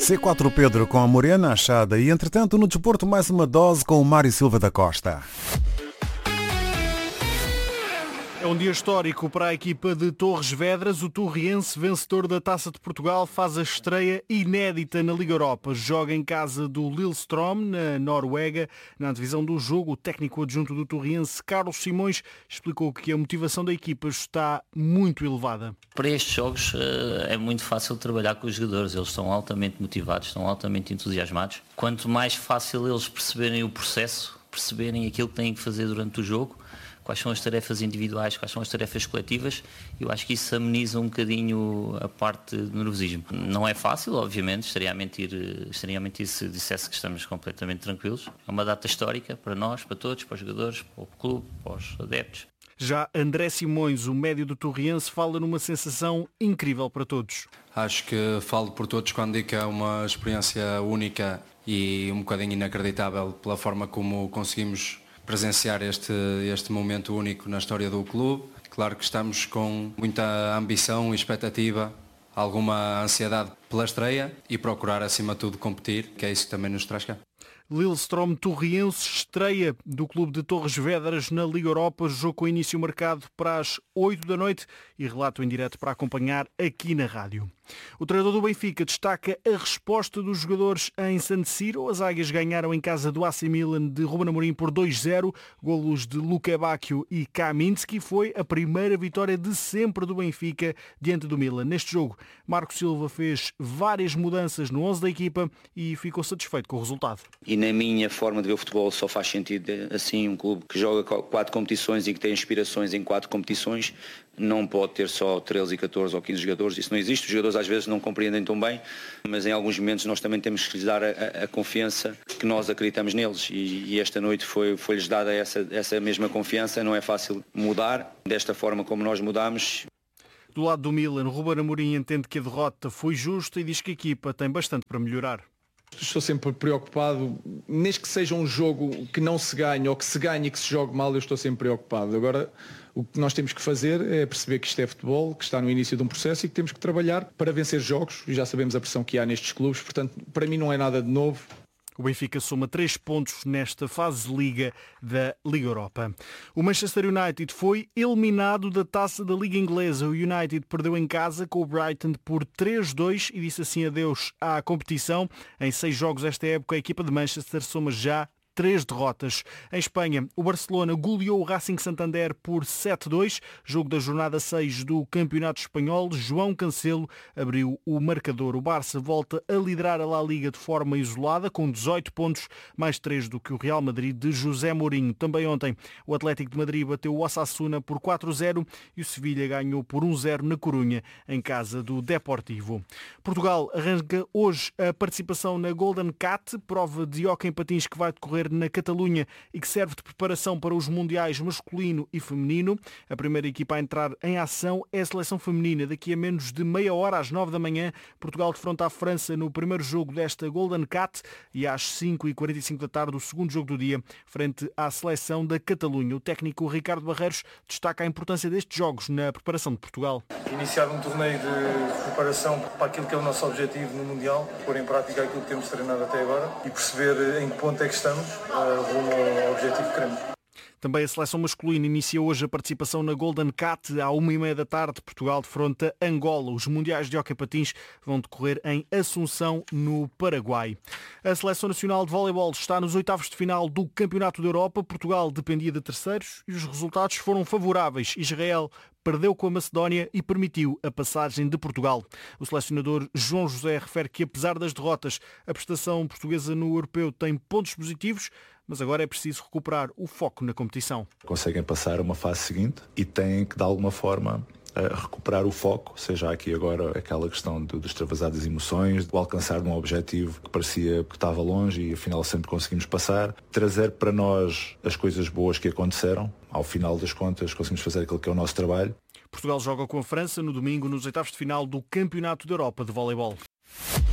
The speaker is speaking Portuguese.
C4 Pedro com a Morena achada e, entretanto, no desporto mais uma dose com o Mário Silva da Costa. É um dia histórico para a equipa de Torres Vedras. O Torriense, vencedor da Taça de Portugal, faz a estreia inédita na Liga Europa. Joga em casa do Lillestrøm, na Noruega. Na divisão do jogo, o técnico adjunto do Torriense, Carlos Simões, explicou que a motivação da equipa está muito elevada. Para estes jogos é muito fácil trabalhar com os jogadores. Eles estão altamente motivados, estão altamente entusiasmados. Quanto mais fácil eles perceberem o processo, perceberem aquilo que têm que fazer durante o jogo, quais são as tarefas individuais, quais são as tarefas coletivas, eu acho que isso ameniza um bocadinho a parte do nervosismo. Não é fácil, obviamente, estaria a mentir se dissesse que estamos completamente tranquilos. É uma data histórica para nós, para todos, para os jogadores, para o clube, para os adeptos. Já André Simões, o médio do Torriense, fala numa sensação incrível para todos. Acho que falo por todos quando digo que é uma experiência única e um bocadinho inacreditável pela forma como conseguimos presenciar este momento único na história do clube. Claro que estamos com muita ambição e expectativa, alguma ansiedade pela estreia e procurar acima de tudo competir, que é isso que também nos traz cá. Lillestrøm Torriense, estreia do clube de Torres Vedras na Liga Europa, jogo com início marcado para as 8 da noite e relato em direto para acompanhar aqui na rádio. O treinador do Benfica destaca a resposta dos jogadores em San Siro. As águias ganharam em casa do AC Milan de Ruben Amorim por 2-0. Golos de Luka Bacchio e Kaminski. Foi a primeira vitória de sempre do Benfica diante do Milan. Neste jogo, Marco Silva fez várias mudanças no 11 da equipa e ficou satisfeito com o resultado. E na minha forma de ver o futebol só faz sentido assim, um clube que joga 4 competições e que tem aspirações em 4 competições, não pode ter só 13, 14 ou 15 jogadores, isso não existe. Os jogadores às vezes não compreendem tão bem, mas em alguns momentos nós também temos que lhes dar a confiança que nós acreditamos neles e esta noite foi-lhes dada essa mesma confiança. Não é fácil mudar desta forma como nós mudamos. Do lado do Milan, Ruben Amorim entende que a derrota foi justa e diz que a equipa tem bastante para melhorar. Estou sempre preocupado, desde que seja um jogo que não se ganhe ou que se ganhe e que se jogue mal, eu estou sempre preocupado. Agora, o que nós temos que fazer é perceber que isto é futebol, que está no início de um processo e que temos que trabalhar para vencer jogos. E já sabemos a pressão que há nestes clubes, portanto, para mim não é nada de novo. O Benfica soma 3 pontos nesta fase de Liga da Liga Europa. O Manchester United foi eliminado da Taça da Liga Inglesa. O United perdeu em casa com o Brighton por 3-2 e disse assim adeus à competição. Em 6 jogos esta época, a equipa de Manchester soma já 3 derrotas. Em Espanha, o Barcelona goleou o Racing Santander por 7-2. Jogo da jornada 6 do Campeonato Espanhol. João Cancelo abriu o marcador. O Barça volta a liderar a La Liga de forma isolada, com 18 pontos, mais 3 do que o Real Madrid de José Mourinho. Também ontem, o Atlético de Madrid bateu o Osasuna por 4-0 e o Sevilha ganhou por 1-0 na Corunha, em casa do Deportivo. Portugal arranca hoje a participação na Golden Cat, prova de hóquei em patins que vai decorrer na Catalunha e que serve de preparação para os mundiais masculino e feminino. A primeira equipa a entrar em ação é a seleção feminina. Daqui a menos de meia hora, às 9 da manhã, Portugal defronta a França no primeiro jogo desta Golden Cat e às 5h45 da tarde, o segundo jogo do dia, frente à seleção da Catalunha. O técnico Ricardo Barreiros destaca a importância destes jogos na preparação de Portugal. Iniciar um torneio de preparação para aquilo que é o nosso objetivo no Mundial, pôr em prática aquilo que temos treinado até agora e perceber em que ponto é que estamos rumo ao objetivo que queremos. Também a seleção masculina inicia hoje a participação na Golden Cat. À 1h30 da tarde, Portugal defronta Angola. Os mundiais de hóquei patins vão decorrer em Assunção, no Paraguai. A seleção nacional de voleibol está nos oitavos de final do Campeonato da Europa. Portugal dependia de terceiros e os resultados foram favoráveis. Israel perdeu com a Macedónia e permitiu a passagem de Portugal. O selecionador João José refere que, apesar das derrotas, a prestação portuguesa no europeu tem pontos positivos, mas agora é preciso recuperar o foco na competição. Conseguem passar a uma fase seguinte e têm que, de alguma forma, recuperar o foco, seja aqui agora aquela questão de extravasar das emoções, de alcançar um objetivo que parecia que estava longe e afinal sempre conseguimos passar, trazer para nós as coisas boas que aconteceram, ao final das contas conseguimos fazer aquilo que é o nosso trabalho. Portugal joga com a França no domingo nos oitavos de final do Campeonato da Europa de voleibol.